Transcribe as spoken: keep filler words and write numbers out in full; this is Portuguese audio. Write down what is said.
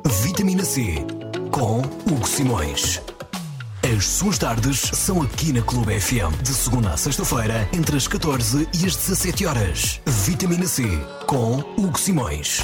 Vitamina C, com Hugo Simões. As suas tardes são aqui na Clube F M, de segunda a sexta-feira, entre as catorze e as dezassete horas. Vitamina C, com Hugo Simões.